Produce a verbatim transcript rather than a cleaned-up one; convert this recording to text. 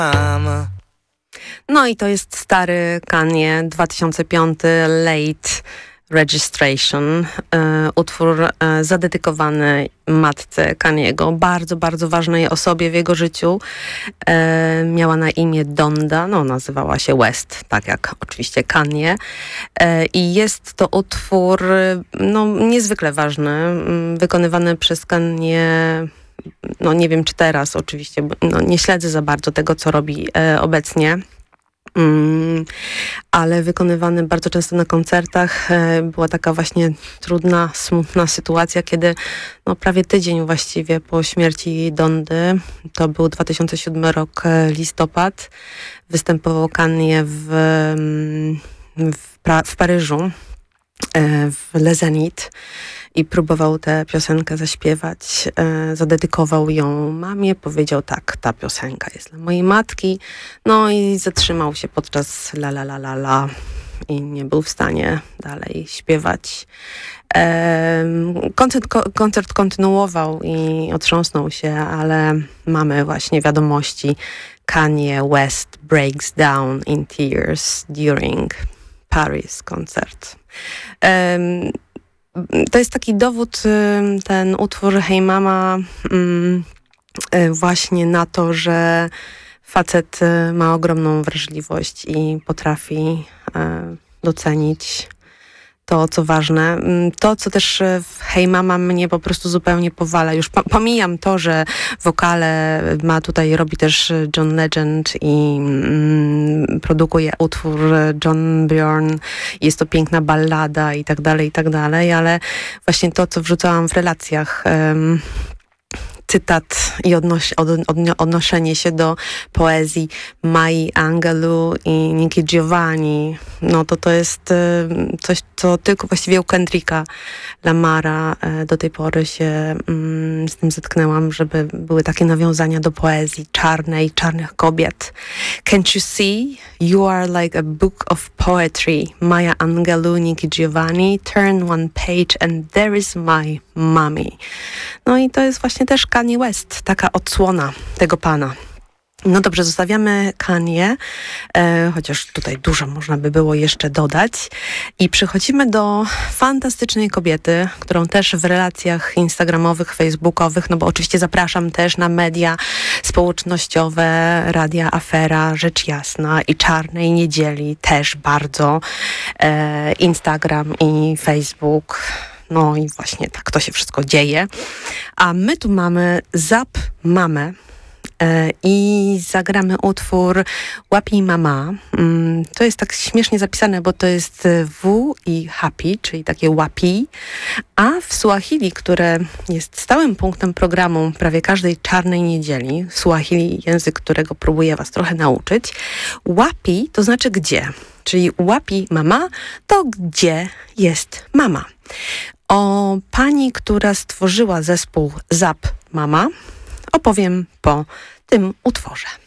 mama. No i to jest stary Kanye, dwa tysiące piąty, Late Registration, e, utwór e, zadedykowany matce Kaniego, bardzo, bardzo ważnej osobie w jego życiu. E, miała na imię Donda, no nazywała się West, tak jak oczywiście Kanye. E, I jest to utwór no, niezwykle ważny, m, wykonywany przez Kanie. No nie wiem, czy teraz oczywiście, bo no, nie śledzę za bardzo tego, co robi e, obecnie. Mm, ale wykonywany bardzo często na koncertach. E, była taka właśnie trudna, smutna sytuacja, kiedy no, prawie tydzień właściwie po śmierci Dondy, to był dwa tysiące siódmy rok, e, listopad, występował Kanye w, w, pra- w Paryżu, e, w Le Zénith. I próbował tę piosenkę zaśpiewać, e, zadedykował ją mamie, powiedział tak, ta piosenka jest dla mojej matki, no i zatrzymał się podczas la la la la la i nie był w stanie dalej śpiewać. E, koncert, ko, koncert kontynuował i otrząsnął się, ale mamy właśnie wiadomości: Kanye West breaks down in tears during Paris concert. E, To jest taki dowód, ten utwór Hey Mama, właśnie na to, że facet ma ogromną wrażliwość i potrafi docenić to, co ważne. To, co też w Hey Mama mnie po prostu zupełnie powala. Już pomijam to, że wokale ma tutaj, robi też John Legend i mm, produkuje utwór John Bjorn. Jest to piękna ballada i tak dalej, i tak dalej, ale właśnie to, co wrzucałam w relacjach, um, cytat i odnoś, od, odno, odnoszenie się do poezji Mai Angelou i Niki Giovanni, no to to jest y, coś, co tylko właściwie u Kendricka Lamara y, do tej pory się y, z tym zetknęłam, żeby były takie nawiązania do poezji czarnej, czarnych kobiet. Can't you see? You are like a book of poetry. Maya Angelou, Niki Giovanni. Turn one page and there is my mommy. No i to jest właśnie też Kanye West, taka odsłona tego pana. No dobrze, zostawiamy Kanye, e, chociaż tutaj dużo można by było jeszcze dodać. I przechodzimy do fantastycznej kobiety, którą też w relacjach instagramowych, facebookowych, no bo oczywiście zapraszam też na media społecznościowe, Radia Afera, Rzecz Jasna i Czarnej Niedzieli też bardzo. E, Instagram i Facebook. No i właśnie tak to się wszystko dzieje. A my tu mamy Zap Mamę e, i zagramy utwór Łapi Mama. Mm, to jest tak śmiesznie zapisane, bo to jest W i Happy, czyli takie łapi. A w Suahili, które jest stałym punktem programu prawie każdej Czarnej Niedzieli, Suahili, język, którego próbuję was trochę nauczyć, łapi to znaczy gdzie. Czyli łapi mama to gdzie jest mama. O pani, która stworzyła zespół Zap Mama, opowiem po tym utworze.